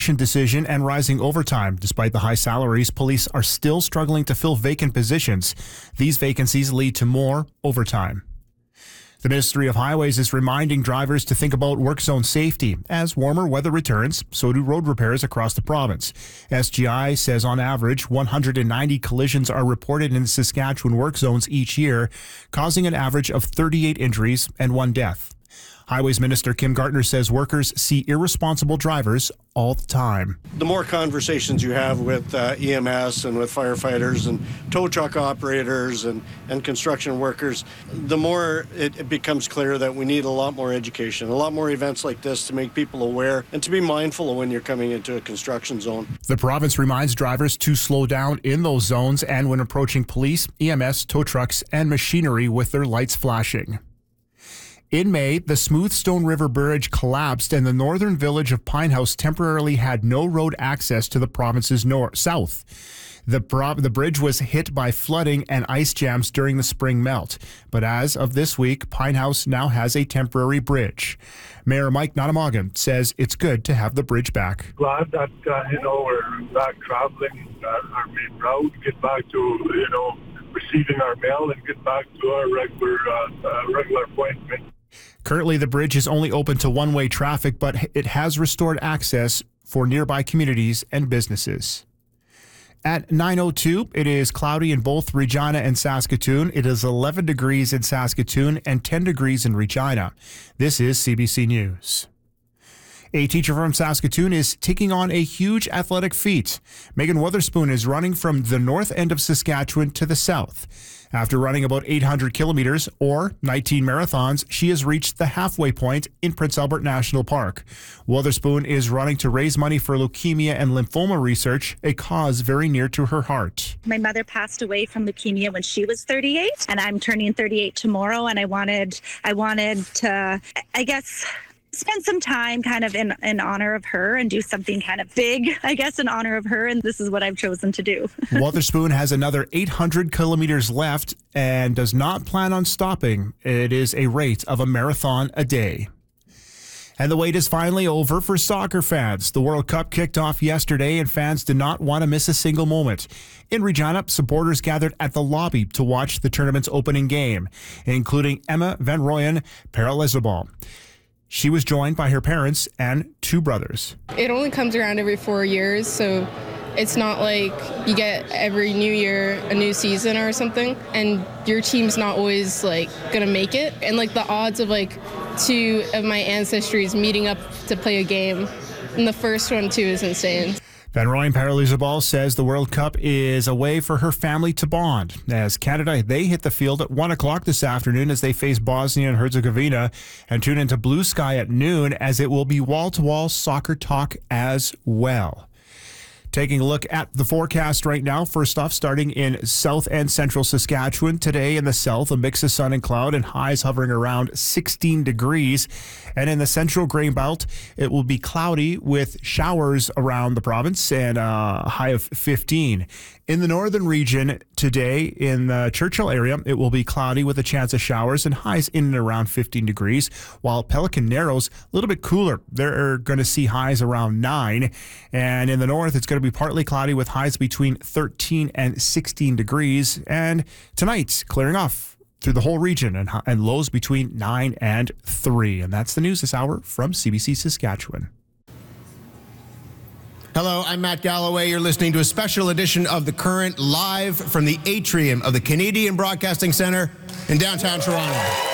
decision and rising overtime. Despite the high salaries, police are still struggling to fill vacant positions. These vacancies lead to more overtime. The Ministry of Highways is reminding drivers to think about work zone safety. As warmer weather returns, so do road repairs across the province. SGI says on average, 190 collisions are reported in Saskatchewan work zones each year, causing an average of 38 injuries and 1 death. Highways Minister Kim Gartner says workers see irresponsible drivers all the time. The more conversations you have with EMS and with firefighters and tow truck operators and construction workers, the more it becomes clear that we need a lot more education, a lot more events like this to make people aware and to be mindful of when you're coming into a construction zone. The province reminds drivers to slow down in those zones and when approaching police, EMS, tow trucks, and machinery with their lights flashing. In May, the Smoothstone River Bridge collapsed and the northern village of Pinehouse temporarily had no road access to the province's south. The bridge was hit by flooding and ice jams during the spring melt. But as of this week, Pinehouse now has a temporary bridge. Mayor Mike Nottamagan says it's good to have the bridge back. Glad that, we're back traveling our main route, get back to, receiving our mail and get back to our regular appointment. Currently, the bridge is only open to one-way traffic, but it has restored access for nearby communities and businesses. At 9:02, it is cloudy in both Regina and Saskatoon. It is 11 degrees in Saskatoon and 10 degrees in Regina. This is CBC News. A teacher from Saskatoon is taking on a huge athletic feat. Megan Wotherspoon is running from the north end of Saskatchewan to the south. After running about 800 kilometers or 19 marathons, she has reached the halfway point in Prince Albert National Park. Wotherspoon is running to raise money for leukemia and lymphoma research, a cause very near to her heart. My mother passed away from leukemia when she was 38, and I'm turning 38 tomorrow, and I wanted to, spend some time kind of in honor of her and do something kind of big, in honor of her. And this is what I've chosen to do. Wotherspoon has another 800 kilometers left and does not plan on stopping. It is a rate of a marathon a day. And the wait is finally over for soccer fans. The World Cup kicked off yesterday and fans did not want to miss a single moment. In Regina, supporters gathered at the lobby to watch the tournament's opening game, including Emma Van Rooyen Paralizabal. She was joined by her parents and 2 brothers. It only comes around every 4 years, so it's not like you get every new year a new season or something, and your team's not always gonna make it. And the odds of 2 of my ancestries meeting up to play a game, and the first one too is insane. Van Rooyen Paralizabal says the World Cup is a way for her family to bond. As Canada, they hit the field at 1 o'clock this afternoon as they face Bosnia and Herzegovina, and tune into Blue Sky at noon as it will be wall-to-wall soccer talk as well. Taking a look at the forecast right now. First off, starting in south and central Saskatchewan. Today in the south, a mix of sun and cloud and highs hovering around 16 degrees. And in the central Grain Belt, it will be cloudy with showers around the province and a high of 15. In the northern region today, in the Churchill area, it will be cloudy with a chance of showers and highs in and around 15 degrees. While Pelican Narrows, a little bit cooler. They're going to see highs around 9. And in the north, it's going to be partly cloudy with highs between 13 and 16 degrees. And tonight, clearing off through the whole region and lows between 9 and 3. And that's the news this hour from CBC Saskatchewan. Hello, I'm Matt Galloway. You're listening to a special edition of The Current live from the atrium of the Canadian Broadcasting Centre in downtown Toronto.